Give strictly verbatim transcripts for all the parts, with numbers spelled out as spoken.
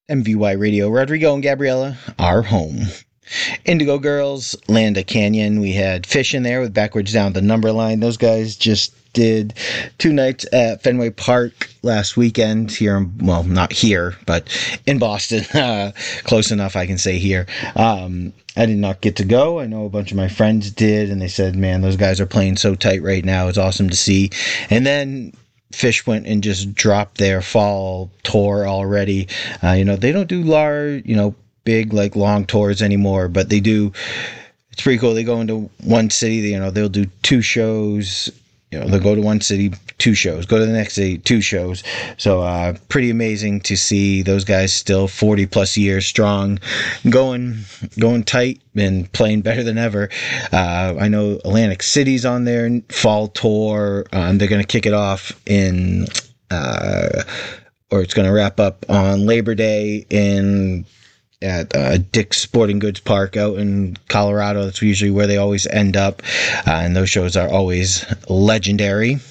M V Y Radio, Rodrigo and Gabriella, our home. Indigo Girls, Landa Canyon. We had Fish in there with Backwards Down the Number Line. Those guys just did two nights at Fenway Park last weekend here, in, well, not here, but in Boston. Uh, close enough, I can say here. Um, I did not get to go. I know a bunch of my friends did, and they said, man, those guys are playing so tight right now. It's awesome to see. And then Fish went and just dropped their fall tour already. Uh, you know, they don't do large, you know, big, like, long tours anymore, but they do. It's pretty cool. They go into one city, you know, they'll do two shows. You know, they'll go to one city, two shows, go to the next city, two shows. So uh, pretty amazing to see those guys still forty plus years strong, going going tight and playing better than ever. Uh, I know Atlantic City's on their fall tour. Um, they're going to kick it off in, uh, or it's going to wrap up on Labor Day in at uh, Dick's Sporting Goods Park out in Colorado. That's usually where they always end up, uh, and those shows are always legendary.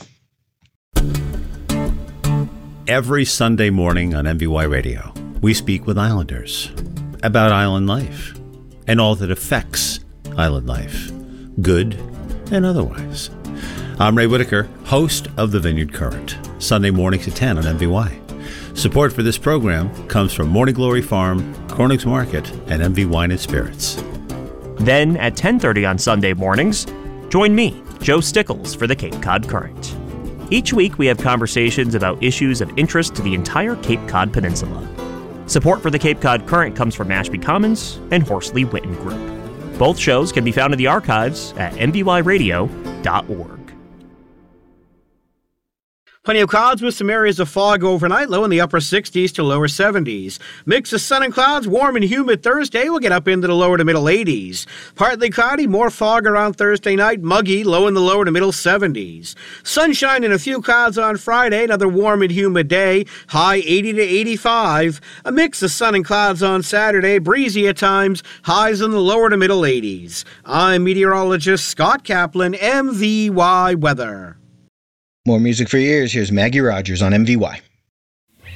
Every Sunday morning on M V Y Radio, we speak with Islanders about island life and all that affects island life, good and otherwise. I'm Ray Whitaker, host of the Vineyard Current, Sunday mornings at ten on M V Y. Support for this program comes from Morning Glory Farm, Cornings Market, and M V Wine and Spirits. Then at ten thirty on Sunday mornings, join me, Joe Stickles, for the Cape Cod Current. Each week we have conversations about issues of interest to the entire Cape Cod Peninsula. Support for the Cape Cod Current comes from Mashpee Commons and Horsley Witten Group. Both shows can be found in the archives at m v y radio dot org. Plenty of clouds with some areas of fog overnight, low in the upper sixties to lower seventies. Mix of sun and clouds, warm and humid Thursday. We'll get up into the lower to middle eighties. Partly cloudy, more fog around Thursday night, muggy, low in the lower to middle seventies. Sunshine and a few clouds on Friday, another warm and humid day, high eighty to eighty-five. A mix of sun and clouds on Saturday, breezy at times, highs in the lower to middle eighties. I'm meteorologist Scott Kaplan, M V Y Weather. More music for your ears. Here's Maggie Rogers on M V Y.